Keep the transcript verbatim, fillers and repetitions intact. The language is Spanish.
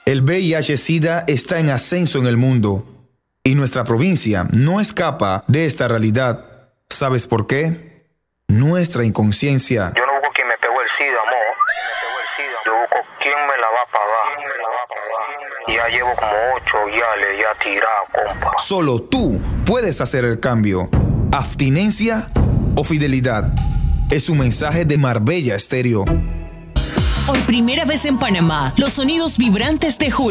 El V I H-Sida está en ascenso en el mundo y nuestra provincia no escapa de esta realidad. ¿Sabes por qué? Nuestra inconsciencia. Yo no busco quien me pegó el SIDA, amor. Quien me pegó el SIDA. Yo busco quién me la va a pagar. ¿Quién me la va a pagar? Ya llevo como ocho guiales ya tirado, compa. Solo tú puedes hacer el cambio. Abstinencia o fidelidad. Es un mensaje de Marbella Estéreo. Por primera vez en Panamá, los sonidos vibrantes de Julio.